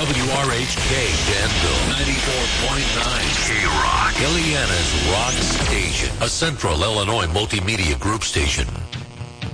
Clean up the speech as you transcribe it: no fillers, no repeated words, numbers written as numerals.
WRHK Danville, 94.9 K-Rock, Ileana's Rock Station, a Central Illinois multimedia group station.